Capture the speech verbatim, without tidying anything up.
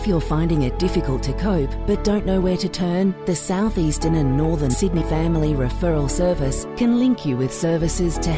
If you're finding it difficult to cope but don't know where to turn, the South Eastern and Northern Sydney Family Referral Service can link you with services to